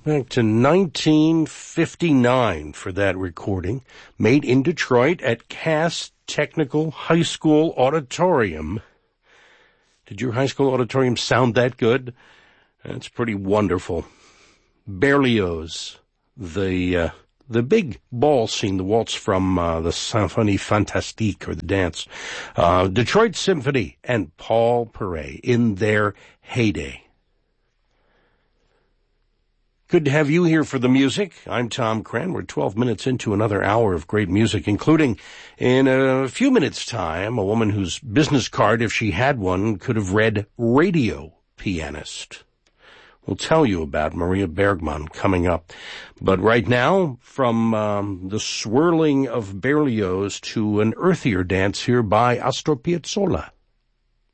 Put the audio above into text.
back to 1959 for that recording, made in Detroit at Cass Technical High School Auditorium. Did your high school auditorium sound that good? That's pretty wonderful. Berlioz, the big ball scene, the waltz from the Symphonie Fantastique, or the dance. Detroit Symphony and Paul Perret in their heyday. Good to have you here for the music. I'm Tom Cran. We're 12 minutes into another hour of great music, including in a few minutes' time, a woman whose business card, if she had one, could have read radio pianist. We'll tell you about Maria Bergman coming up. But right now, from the swirling of Berlioz to an earthier dance here by Astor Piazzolla.